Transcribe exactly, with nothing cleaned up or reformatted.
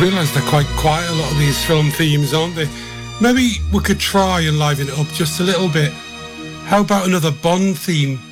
realise they're quite quiet, a lot of these film themes, aren't they? Maybe we could try and liven it up just a little bit. How about another Bond theme?